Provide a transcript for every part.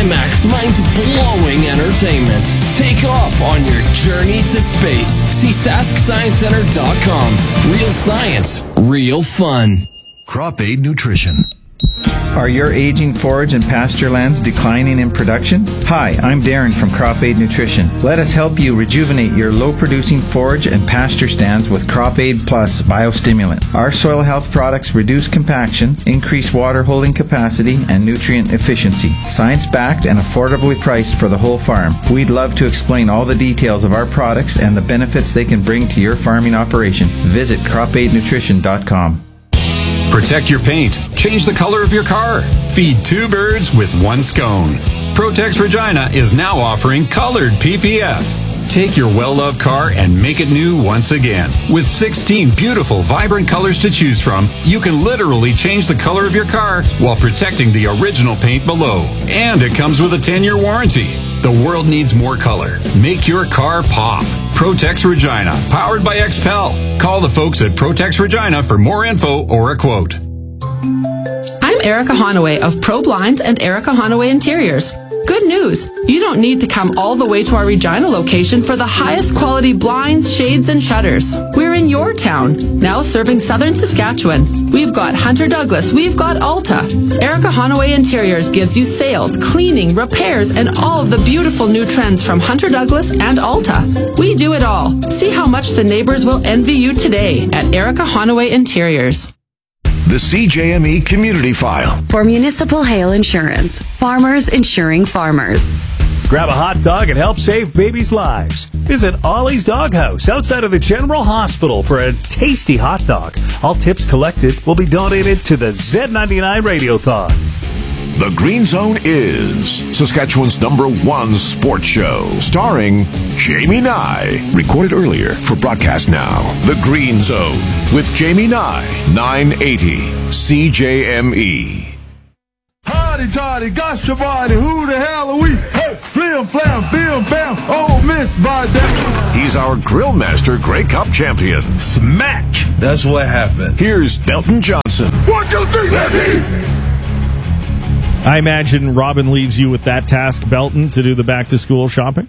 IMAX mind-blowing entertainment. Take off on your journey to space. See SaskScienceCenter.com. Real science, real fun. Crop Aid Nutrition. Are your aging forage and pasture lands declining in production? Hi, I'm Darren from Crop Aid Nutrition. Let us help you rejuvenate your low-producing forage and pasture stands with Crop Aid Plus biostimulant. Our soil health products reduce compaction, increase water holding capacity, and nutrient efficiency. Science-backed and affordably priced for the whole farm. We'd love to explain all the details of our products and the benefits they can bring to your farming operation. Visit cropaidnutrition.com. Protect your paint. Change the color of your car. Feed two birds with one scone. Protex Regina is now offering colored PPF. Take your well-loved car and make it new once again. With 16 beautiful, vibrant colors to choose from, you can literally change the color of your car while protecting the original paint below. And it comes with a 10-year warranty. The world needs more color. Make your car pop. Protex Regina, powered by XPEL. Call the folks at Protex Regina for more info or a quote. I'm Erica Honaway of Pro Blinds and Erica Honaway Interiors. Good news! You don't need to come all the way to our Regina location for the highest quality blinds, shades, and shutters. We're in your town, now serving southern Saskatchewan. We've got Hunter Douglas, we've got Alta. Erica Honaway Interiors gives you sales, cleaning, repairs, and all of the beautiful new trends from Hunter Douglas and Alta. We do it all. See how much the neighbors will envy you today at Erica Honaway Interiors. The CJME Community File. For Municipal Hail Insurance. Farmers insuring farmers. Grab a hot dog and help save babies' lives. Visit Ollie's Doghouse outside of the General Hospital for a tasty hot dog. All tips collected will be donated to the Z99 Radiothon. The Green Zone is Saskatchewan's #1 sports show, starring Jamie Nye. Recorded earlier for broadcast now. The Green Zone with Jamie Nye, 980 CJME. Hardy Toddy, got your body, who the hell are we? Hey, flim flam, bim bam, oh miss by that. He's our Grill Master Grey Cup champion. Smack! That's what happened. Here's Belton Johnson. 1, 2, 3, let's eat! I imagine Robin leaves you with that task, Belton, to do the back-to-school shopping?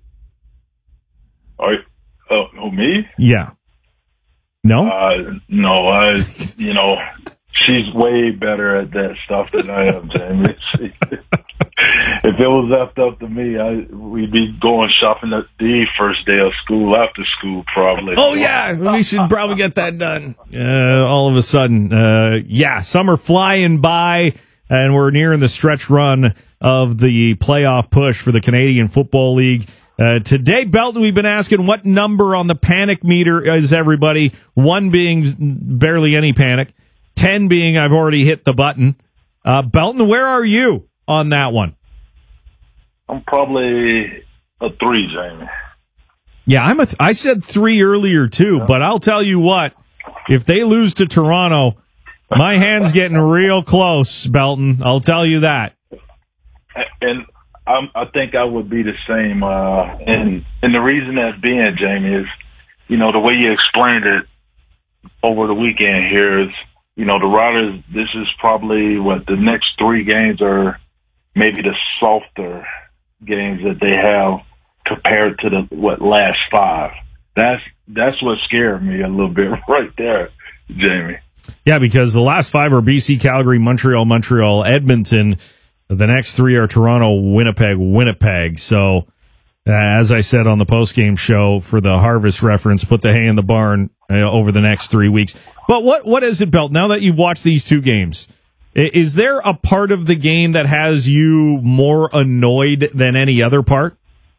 Oh, me? Yeah. No? No, she's way better at that stuff than I am, Jamie. If it was left up to me, we'd be going shopping at the first day of school, after school, probably. Oh, yeah, we should probably get that done. All of a sudden, summer flying by, and we're nearing the stretch run of the playoff push for the Canadian Football League. Today, Belton, we've been asking what number on the panic meter is everybody. 1 being barely any panic. 10 being I've already hit the button. Belton, where are you on that one? I'm probably a 3, Jamie. Yeah, I said 3 earlier too, but I'll tell you what, if they lose to Toronto, my hand's getting real close, Belton. I'll tell you that. And I think I would be the same. And the reason that's being, Jamie, is, the way you explained it over the weekend here is, the Riders, this is probably the next 3 games are maybe the softer games that they have compared to the last 5. That's what scared me a little bit right there, Jamie. Yeah, because the last 5 are BC, Calgary, Montreal, Edmonton. The next 3 are Toronto, Winnipeg. So, as I said on the postgame show for the Harvest reference, put the hay in the barn over the next 3 weeks. But what is it, Belt? Now that you've watched these 2 games, is there a part of the game that has you more annoyed than any other part?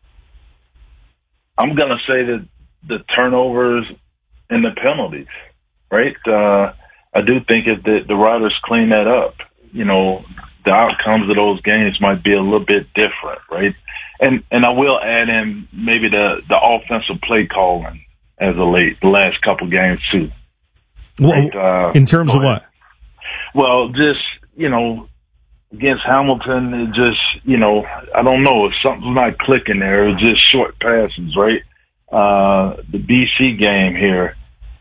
I'm going to say that the turnovers and the penalties, right? I do think if the Riders clean that up, the outcomes of those games might be a little bit different, right? And I will add in maybe the offensive play calling as of late, the last couple games too. Right? In terms of what? Well, just, against Hamilton, it just, I don't know, if something's not clicking there, it's just short passes, right? The BC game here,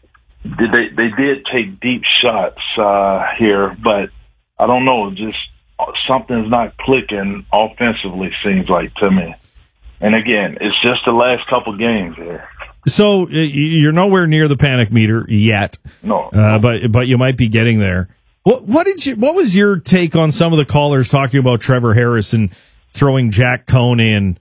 they did take deep shots here, but I don't know, just something's not clicking offensively, seems like to me. And again, it's just the last couple games here. So you're nowhere near the panic meter yet. No. But you might be getting there. What was your take on some of the callers talking about Trevor Harris and throwing Jack Cohn in?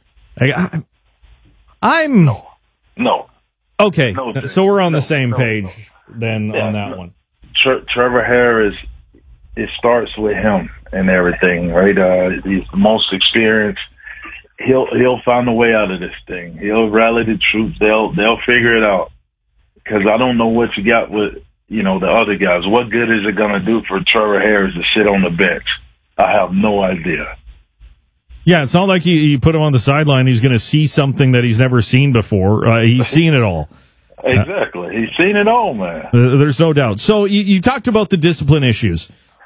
I'm no. Okay, no, so we're on the same page then on that one. Trevor Harris, it starts with him and everything, right? He's the most experienced. He'll find a way out of this thing. He'll rally the troops. They'll figure it out. Because I don't know what you got with the other guys. What good is it going to do for Trevor Harris to sit on the bench? I have no idea. Yeah, it's not like you put him on the sideline. He's going to see something that he's never seen before. He's seen it all. Exactly. He's seen it all, man. There's no doubt. So you talked about the discipline issues.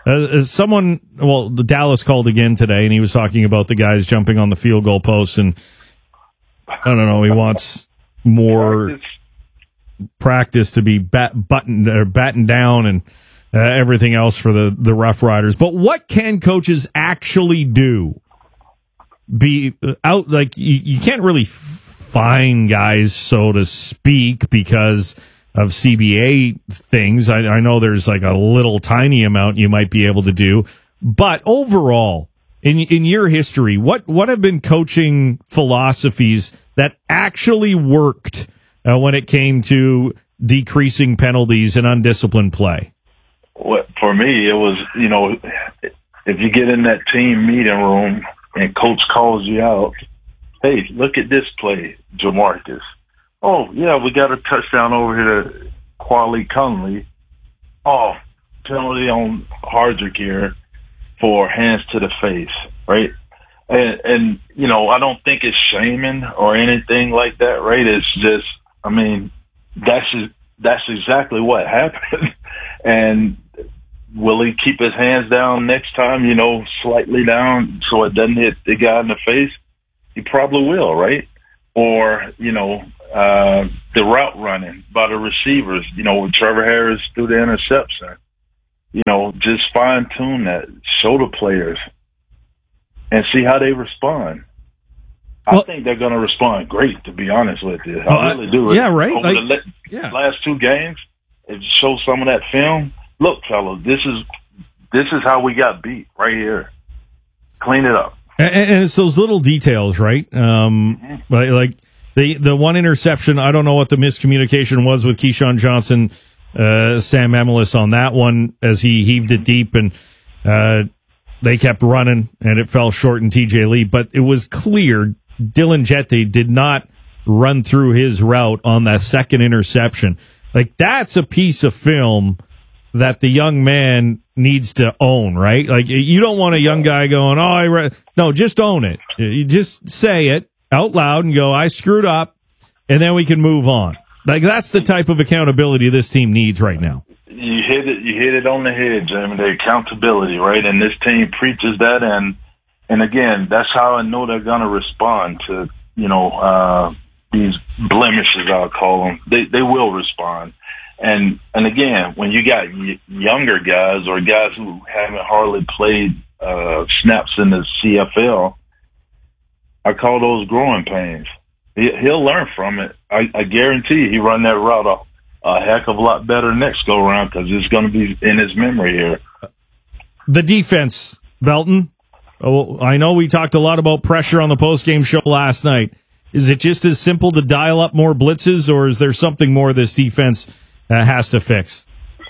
The Dallas called again today, and he was talking about the guys jumping on the field goal posts, and I don't know, he wants more practice to be battened down and everything else for the Rough Riders. But what can coaches actually do? Be out, like, you can't really fine guys, so to speak, because of CBA things. I know there's like a little tiny amount you might be able to do, but overall, in your history, what have been coaching philosophies that actually worked when it came to decreasing penalties and undisciplined play? For me, it was, if you get in that team meeting room and coach calls you out, hey, look at this play, Jamarcus. Oh, yeah, we got a touchdown over here to Quali Conley. Oh, penalty on Hardrick here for hands to the face, right? And I don't think it's shaming or anything like that, right? It's just, that's exactly what happened. And will he keep his hands down next time, slightly down so it doesn't hit the guy in the face? He probably will, right? Or, the route running by the receivers, with Trevor Harris through the interception, just fine tune that, show the players and see how they respond. I think they're going to respond great, to be honest with you. I really do. Yeah, right. Over the last two games, if you show some of that film, look, fellas, this is how we got beat right here. Clean it up. And it's those little details, right? Like the one interception, I don't know what the miscommunication was with Keyshawn Johnson, Sam Emilus on that one as he heaved it deep, and they kept running, and it fell short in TJ Lee. But it was clear Dylan Jette did not run through his route on that second interception. Like, that's a piece of film that the young man needs to own, right? Like, you don't want a young guy going, no, just own it. You just say it out loud and go, I screwed up, and then we can move on. Like, that's the type of accountability this team needs right now. You hit it on the head, Jamie, the accountability, right? And this team preaches that, and again, that's how I know they're going to respond to, these blemishes, I'll call them. They will respond. And again, when you got younger guys or guys who haven't hardly played snaps in the CFL, I call those growing pains. He'll learn from it. I guarantee he run that route a heck of a lot better next go around because it's going to be in his memory here. The defense, Belton. Oh, I know we talked a lot about pressure on the postgame show last night. Is it just as simple to dial up more blitzes, or is there something more this defense has to fix?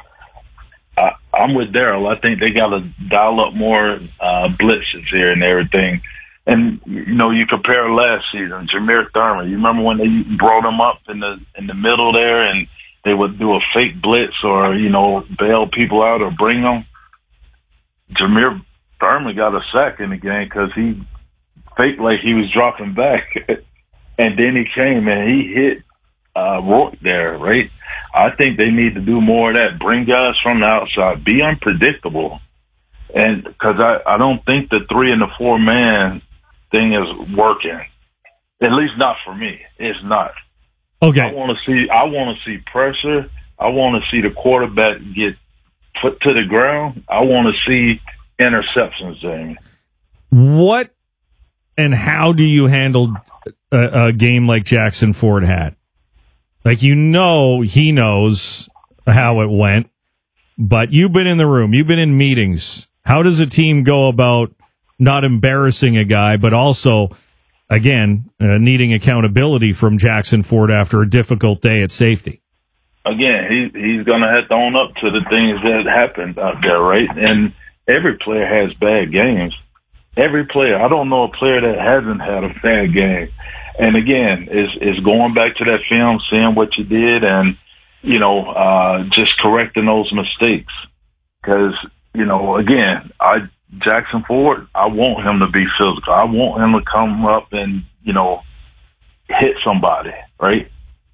I'm with Daryl. I think they got to dial up more blitzes here and everything. And you compare last season, Jameer Thurman. You remember when they brought him up in the middle there, and they would do a fake blitz or bail people out or bring them. Jameer Thurman got a sack in the game because he faked like he was dropping back, and then he came and he hit Rourke there, right? I think they need to do more of that. Bring guys from the outside. Be unpredictable. And because I don't think the 3 and the 4 man thing is working. At least not for me. It's not. Okay. I want to see pressure. I want to see the quarterback get put to the ground. I want to see interceptions, Jamie. What and how do you handle a game like Jackson Ford had? Like, he knows how it went, but you've been in the room, you've been in meetings. How does a team go about not embarrassing a guy, but also, again, needing accountability from Jackson Ford after a difficult day at safety? Again, he's going to have to own up to the things that happened out there, right? And every player has bad games. Every player. I don't know a player that hasn't had a bad game. And again, is going back to that film, seeing what you did, and just correcting those mistakes. Because again, Jackson Ford, I want him to be physical. I want him to come up and hit somebody, right?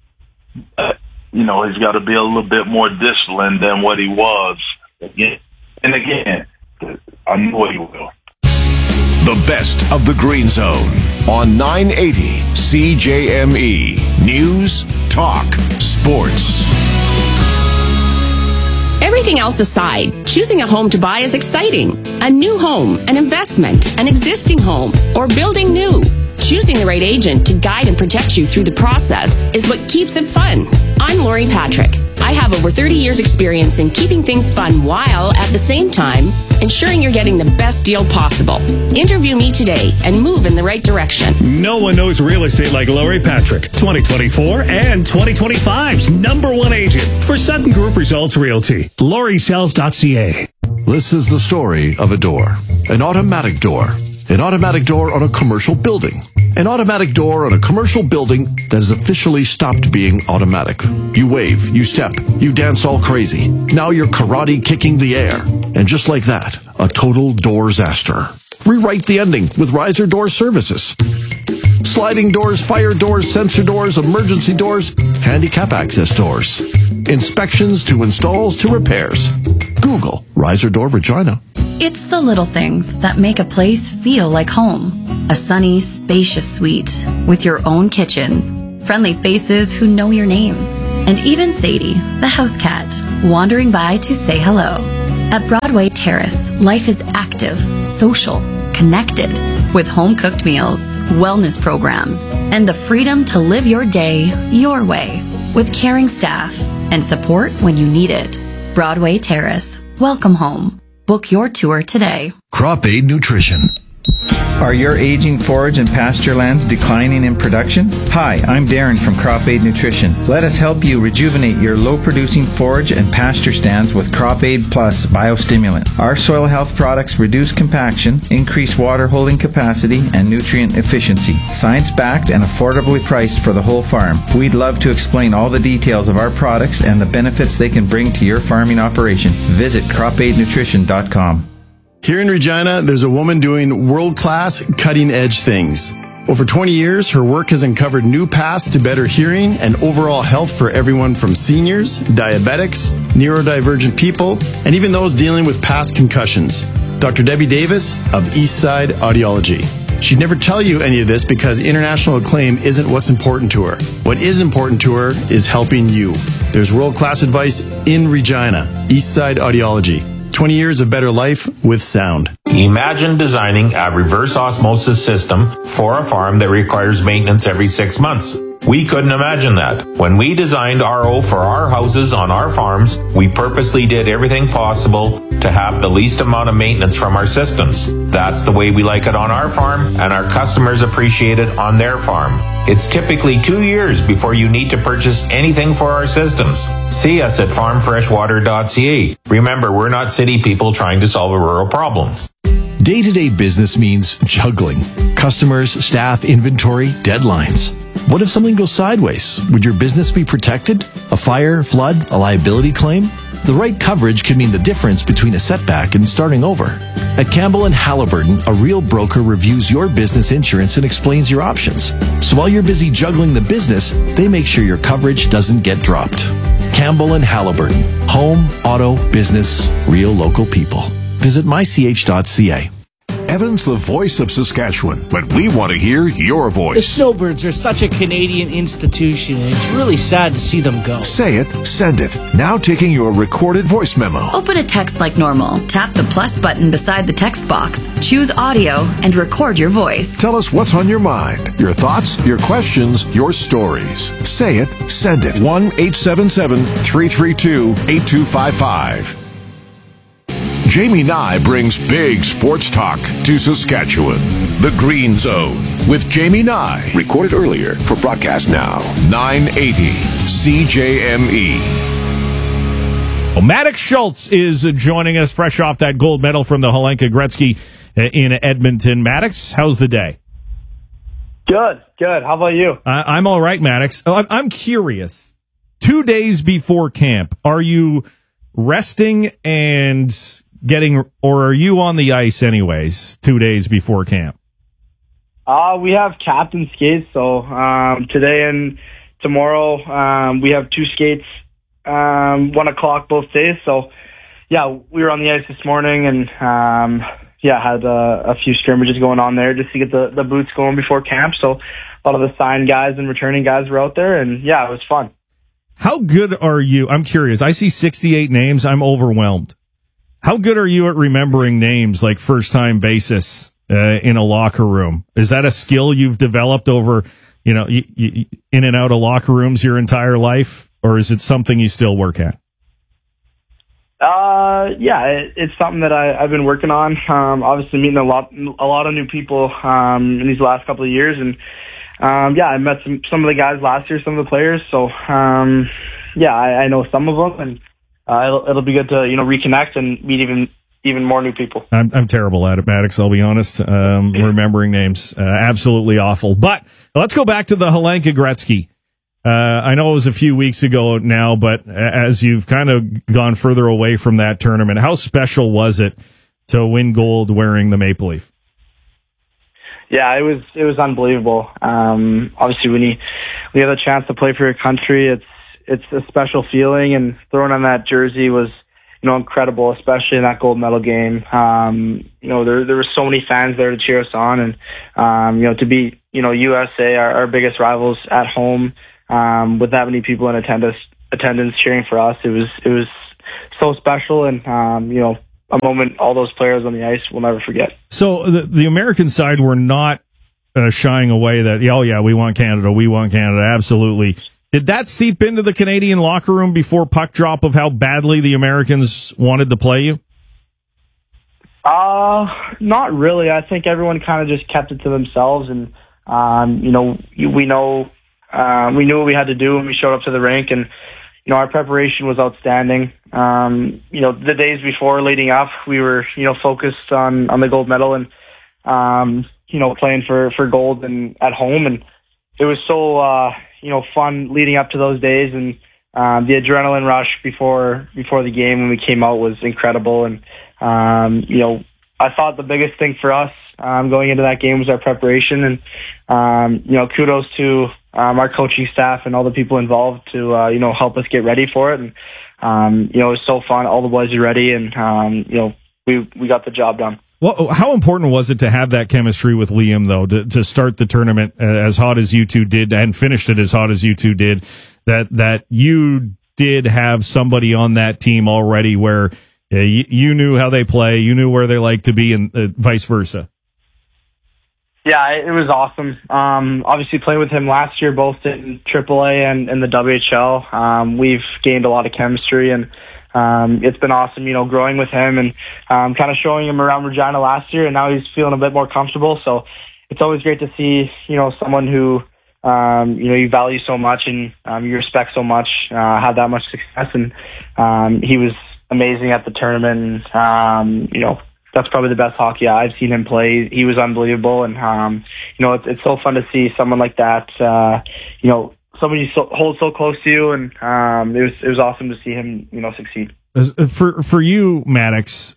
He's got to be a little bit more disciplined than what he was. Again, I know he will. The best of the Green Zone on 980 CJME. News, talk, sports. Everything else aside, choosing a home to buy is exciting. A new home, an investment, an existing home, or building new. Choosing the right agent to guide and protect you through the process is what keeps it fun. I'm Lori Patrick. I have over 30 years experience in keeping things fun while, at the same time, ensuring you're getting the best deal possible. Interview me today and move in the right direction. No one knows real estate like Lori Patrick. 2024 and 2025's #1 agent for Sutton Group Results Realty. LoriSells.ca. This is the story of a door. An automatic door. An automatic door on a commercial building. An automatic door on a commercial building that has officially stopped being automatic. You wave, you step, you dance all crazy. Now you're karate kicking the air. And just like that, a total doorsaster. Rewrite the ending with Riser Door Services. Sliding doors, fire doors, sensor doors, emergency doors, handicap access doors. Inspections to installs to repairs. Google Riser Door Regina. It's the little things that make a place feel like home. A sunny, spacious suite with your own kitchen. Friendly faces who know your name. And even Sadie, the house cat, wandering by to say hello. At Broadway Terrace, life is active, social, connected, with home-cooked meals, wellness programs, and the freedom to live your day your way, with caring staff and support when you need it. Broadway Terrace. Welcome home. Book your tour today. Crop Aid Nutrition. Are your aging forage and pasture lands declining in production? Hi, I'm Darren from Crop Aid Nutrition. Let us help you rejuvenate your low-producing forage and pasture stands with Crop Aid Plus Biostimulant. Our soil health products reduce compaction, increase water holding capacity, and nutrient efficiency. Science-backed and affordably priced for the whole farm. We'd love to explain all the details of our products and the benefits they can bring to your farming operation. Visit cropaidnutrition.com. Here in Regina, there's a woman doing world-class, cutting-edge things. Over 20 years, her work has uncovered new paths to better hearing and overall health for everyone from seniors, diabetics, neurodivergent people, and even those dealing with past concussions. Dr. Debbie Davis of Eastside Audiology. She'd never tell you any of this because international acclaim isn't what's important to her. What is important to her is helping you. There's world-class advice in Regina. Eastside Audiology. 20 years of better life with sound. Imagine designing a reverse osmosis system for a farm that requires maintenance every 6 months. We couldn't imagine that. When we designed RO for our houses on our farms, we purposely did everything possible to have the least amount of maintenance from our systems. That's the way we like it on our farm, and our customers appreciate it on their farm. It's typically 2 years before you need to purchase anything for our systems. See us at farmfreshwater.ca. Remember, we're not city people trying to solve a rural problem. Day-to-day business means juggling. Customers, staff, inventory, deadlines. What if something goes sideways? Would your business be protected? A fire, flood, a liability claim? The right coverage can mean the difference between a setback and starting over. At Campbell & Halliburton, a real broker reviews your business insurance and explains your options. So while you're busy juggling the business, they make sure your coverage doesn't get dropped. Campbell & Halliburton. Home, auto, business, real local people. Visit mych.ca. Evan's the voice of Saskatchewan, but we want to hear your The voice. Snowbirds are such a Canadian institution, and it's really sad to see them go. Say it, send it. Now taking your recorded voice memo. Open a text like normal. Tap the plus button beside the text box. Choose audio and record your voice. Tell us what's on your mind, your thoughts, your questions, your stories. Say it, send it. 1-877-332-8255. Jamie Nye brings big sports talk to Saskatchewan. The Green Zone with Jamie Nye. Recorded earlier for broadcast now. 980 CJME. Well, Maddox Schultz is joining us fresh off that gold medal from the Helenka Gretzky in Edmonton. Maddox, how's the day? Good. How about you? I'm all right, Maddox. I'm curious. 2 days before camp, are you resting and or are you on the ice anyways 2 days before camp? We have captain skates, so today and tomorrow we have 2 skates, 1 o'clock both days. So yeah, we were on the ice this morning and had a few scrimmages going on there just to get the boots going before camp. So a lot of the signed guys and returning guys were out there, and yeah, it was fun. How good are you? I'm curious. I see 68 names. I'm overwhelmed. How good are you at remembering names like first-time basis in a locker room? Is that a skill you've developed over, in and out of locker rooms your entire life, or is it something you still work at? It's something that I've been working on. Obviously meeting a lot of new people in these last couple of years, and I met some of the guys last year, some of the players. So I know some of them, and it'll be good to reconnect and meet even more new people. I'm terrible at it, Maddox. I'll be honest. Remembering names, absolutely awful. But let's go back to the Helenka Gretzky. I know it was a few weeks ago now, but as you've kind of gone further away from that tournament, how special was it to win gold wearing the Maple Leaf? Yeah, it was unbelievable. Obviously, when you have a chance to play for your country, it's a special feeling, and throwing on that jersey was incredible, especially in that gold medal game. There were so many fans there to cheer us on, and to beat USA, our biggest rivals, at home. With that many people in attendance cheering for us, it was so special, and a moment all those players on the ice will never forget. So the American side were not shying away that we want Canada, absolutely. Did that seep into the Canadian locker room before puck drop of how badly the Americans wanted to play you? Not really. I think everyone kind of just kept it to themselves, and we knew what we had to do when we showed up to the rink, and our preparation was outstanding. The days before leading up, we were focused on the gold medal and playing for gold and at home, and it was so fun leading up to those days, and the adrenaline rush before the game when we came out was incredible. And I thought the biggest thing for us going into that game was our preparation, and kudos to our coaching staff and all the people involved to help us get ready for it. And it was so fun. All the boys are ready, and we got the job done. Well, how important was it to have that chemistry with Liam, though, to start the tournament as hot as you two did and finished it as hot as you two did, that you did have somebody on that team already where you knew how they play, you knew where they like to be, and vice versa? Yeah, it was awesome. Obviously playing with him last year, both in AAA and in the WHL, we've gained a lot of chemistry, and it's been awesome, growing with him and kind of showing him around Regina last year, and now he's feeling a bit more comfortable. So it's always great to see, someone who, you value so much and you respect so much, have that much success. And he was amazing at the tournament. That's probably the best hockey I've seen him play. He was unbelievable. And, it's so fun to see someone like that, somebody holds so close to you, and it was awesome to see him, succeed. For you, Maddox,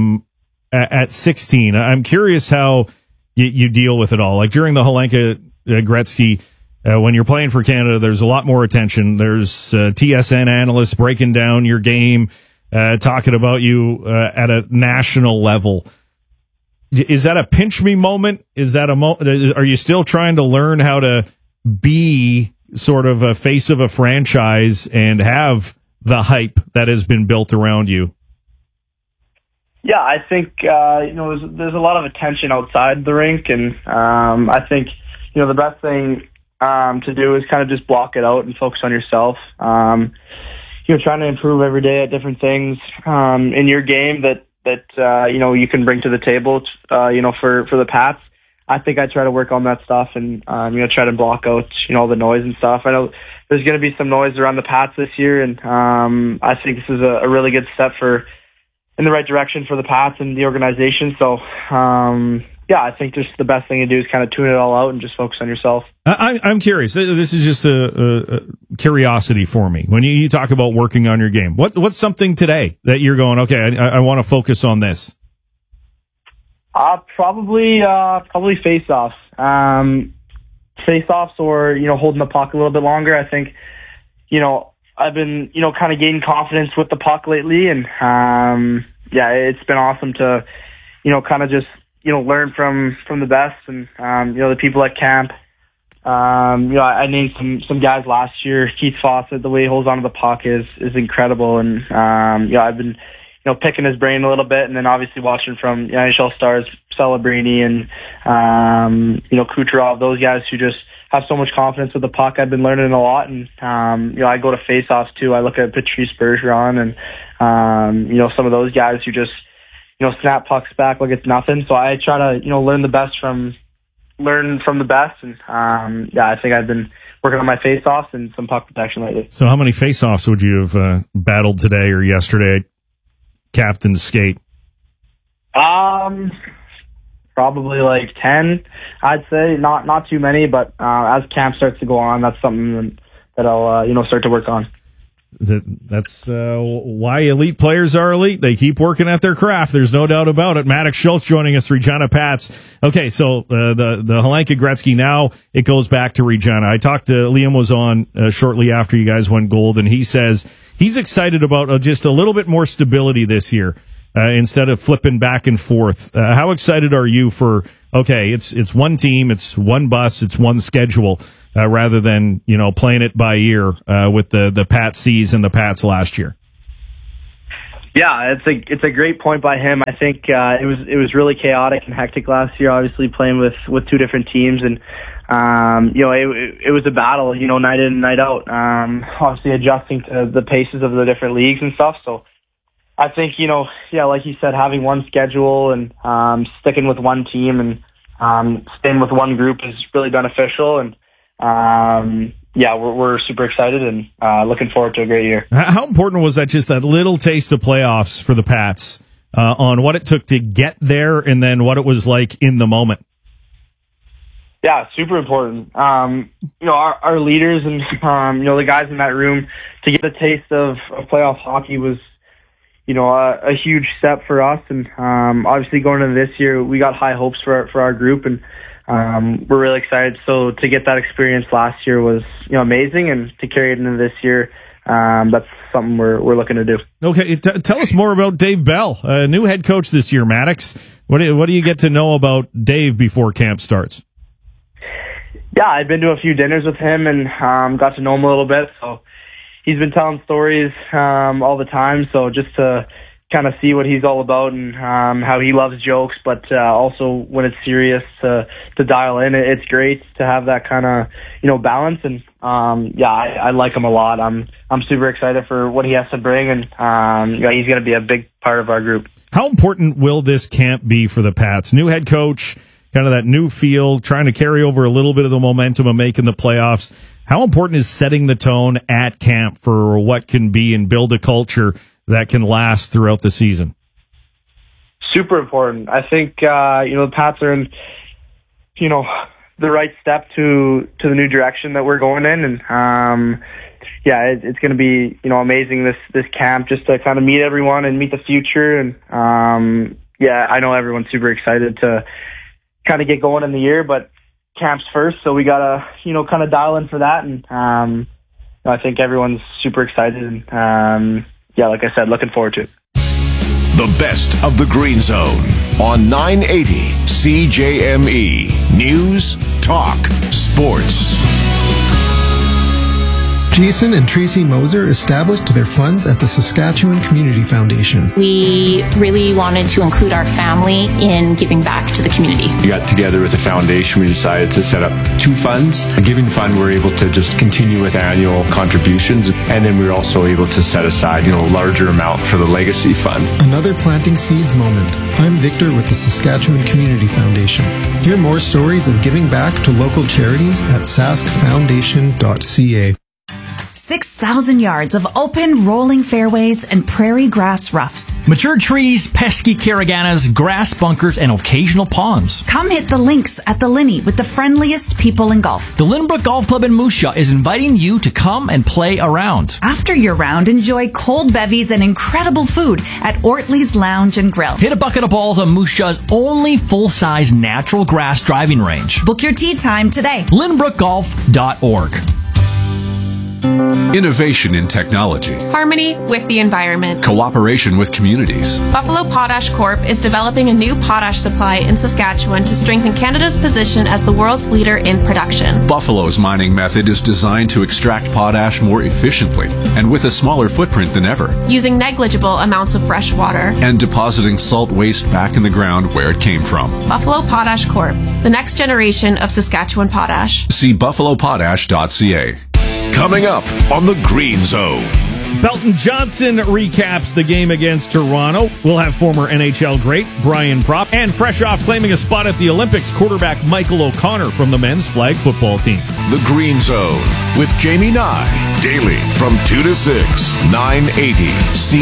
at 16, I'm curious how you deal with it all. Like during the Helenka Gretzky, when you're playing for Canada, there's a lot more attention. There's TSN analysts breaking down your game, talking about you at a national level. Is that a pinch me moment? Is that are you still trying to learn how to be sort of a face of a franchise and have the hype that has been built around you? Yeah, I think there's a lot of attention outside the rink, and I think the best thing to do is kind of just block it out and focus on yourself. Trying to improve every day at different things in your game that you can bring to the table. For the Pats, I think I try to work on that stuff and try to block out all the noise and stuff. I know there's going to be some noise around the Pats this year, and I think this is a really good step in the right direction for the Pats and the organization. So, I think just the best thing to do is kind of tune it all out and just focus on yourself. I'm curious. This is just a curiosity for me. When you talk about working on your game, what's something today that you're going, okay, I want to focus on this? Probably face-offs. Face-offs or, holding the puck a little bit longer. I think, I've been, kind of gaining confidence with the puck lately, and it's been awesome to, kind of just, learn from the best and, the people at camp. I named some guys last year. Keith Fawcett, the way he holds onto the puck is incredible, and I've been, picking his brain a little bit, and then obviously watching from NHL stars Celebrini and Kucherov, those guys who just have so much confidence with the puck. I've been learning a lot, and I go to face-offs too. I look at Patrice Bergeron and some of those guys who just snap pucks back like it's nothing. So I try to learn from the best, and I think I've been working on my face-offs and some puck protection lately. So how many face-offs would you have battled today or yesterday at Captain's Skate? Probably like 10, I'd say. Not too many, but as camp starts to go on, that's something that I'll start to work on. That's why elite players are elite. They keep working at their craft. There's no doubt about it. Maddox Schultz joining us, Regina Pats. Okay, so the Hlinka Gretzky, now it goes back to Regina. I talked to Liam was on shortly after you guys won gold, and he says he's excited about just a little bit more stability this year. Instead of flipping back and forth. How excited are you for, okay, it's one team, it's one bus, it's one schedule, rather than, playing it by ear, with the Pats C's and the Pats last year? Yeah, it's a great point by him. I think, it was really chaotic and hectic last year, obviously playing with two different teams, and, it was a battle, night in and night out, obviously adjusting to the paces of the different leagues and stuff. So, I think, like you said, having one schedule and sticking with one team and staying with one group is really beneficial. And, we're super excited and looking forward to a great year. How important was that little taste of playoffs for the Pats on what it took to get there and then what it was like in the moment? Yeah, super important. Our leaders and, the guys in that room, to get a taste of playoff hockey was, a huge step for us, and obviously going into this year, we got high hopes for our group, and we're really excited. So to get that experience last year was amazing, and to carry it into this year, that's something we're looking to do. Okay, tell us more about Dave Bell, new head coach this year, Maddox. What do you get to know about Dave before camp starts? Yeah, I've been to a few dinners with him and got to know him a little bit. So he's been telling stories all the time, so just to kind of see what he's all about and how he loves jokes, but also when it's serious to dial in. It's great to have that kind of balance, and I like him a lot. I'm super excited for what he has to bring, and he's going to be a big part of our group. How important will this camp be for the Pats? New head coach, kind of that new feel, trying to carry over a little bit of the momentum of making the playoffs. How important is setting the tone at camp for what can be and build a culture that can last throughout the season? Super important. I think, the Pats are in, the right step to the new direction that we're going in. And, it's going to be, amazing this camp just to kind of meet everyone and meet the future. And, I know everyone's super excited to kind of get going in the year, but camp's first, so we gotta, kind of dial in for that, and I think everyone's super excited, and like I said, looking forward to it. The best of the Green Zone on 980 CJME. News, talk, sports. Jason and Tracy Moser established their funds at the Saskatchewan Community Foundation. We really wanted to include our family in giving back to the community. We got together with the foundation. We decided to set up 2 funds. A giving fund, we're able to just continue with annual contributions. And then we were also able to set aside, a larger amount for the legacy fund. Another planting seeds moment. I'm Victor with the Saskatchewan Community Foundation. Hear more stories of giving back to local charities at saskfoundation.ca. 6,000 yards of open, rolling fairways and prairie grass roughs. Mature trees, pesky caraganas, grass bunkers, and occasional ponds. Come hit the links at the Linney with the friendliest people in golf. The Lynbrook Golf Club in Moose Jaw is inviting you to come and play a round. After your round, enjoy cold bevies and incredible food at Ortley's Lounge and Grill. Hit a bucket of balls on Moose Jaw's only full-size natural grass driving range. Book your tee time today. LynbrookGolf.org. Innovation in technology. Harmony with the environment. Cooperation with communities. Buffalo Potash Corp. is developing a new potash supply in Saskatchewan to strengthen Canada's position as the world's leader in production. Buffalo's mining method is designed to extract potash more efficiently and with a smaller footprint than ever. Using negligible amounts of fresh water. And depositing salt waste back in the ground where it came from. Buffalo Potash Corp. The next generation of Saskatchewan potash. See buffalopotash.ca. Coming up on the Green Zone. Belton Johnson recaps the game against Toronto. We'll have former NHL great Brian Propp, and fresh off claiming a spot at the Olympics, quarterback Michael O'Connor from the men's flag football team. The Green Zone with Jamie Nye. Daily from 2 to 6, 980 C.